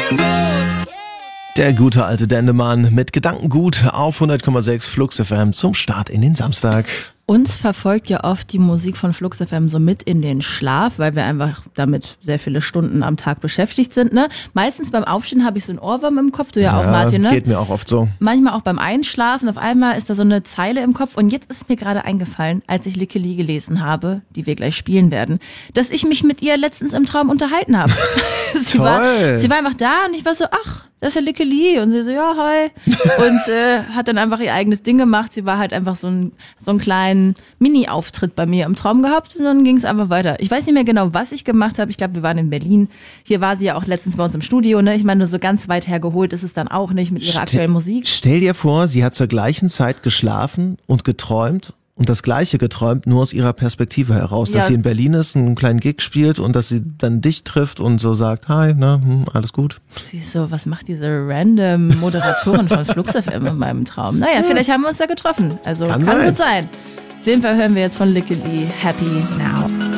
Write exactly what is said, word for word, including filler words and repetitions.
Der gute alte Dendemann mit Gedankengut auf hundert Komma sechs Flux F M zum Start in den Samstag. Uns verfolgt ja oft die Musik von Flux F M so mit in den Schlaf, weil wir einfach damit sehr viele Stunden am Tag beschäftigt sind. Ne? Meistens beim Aufstehen habe ich so einen Ohrwurm im Kopf, du ja, ja auch, Martin. Ne? Geht mir auch oft so. Manchmal auch beim Einschlafen. Auf einmal ist da so eine Zeile im Kopf. Und jetzt ist mir gerade eingefallen, als ich Likke Lee gelesen habe, die wir gleich spielen werden, dass ich mich mit ihr letztens im Traum unterhalten habe. sie, Toll. war, sie war einfach da und ich war so, ach, das ist ja Likke Lee. Und sie so, ja, hi. Und äh, hat dann einfach ihr eigenes Ding gemacht. Sie war halt einfach so ein, so ein kleinen Mini-Auftritt bei mir im Traum gehabt und dann ging es einfach weiter. Ich weiß nicht mehr genau, was ich gemacht habe. Ich glaube, wir waren in Berlin. Hier war sie ja auch letztens bei uns im Studio. Ne? Ich meine, so ganz weit hergeholt ist es dann auch nicht mit ihrer Ste- aktuellen Musik. Stell dir vor, sie hat zur gleichen Zeit geschlafen und geträumt. Und das Gleiche geträumt, nur aus ihrer Perspektive heraus, dass Ja. sie in Berlin ist, einen kleinen Gig spielt und dass sie dann dich trifft und so sagt, hi, na, hm, alles gut. Sie ist so, was macht diese random Moderatorin von Flux F M in meinem Traum? Naja, vielleicht haben wir uns da getroffen. Also Kann kann sein. gut sein. Auf jeden Fall hören wir jetzt von Likke Lee Happy Now.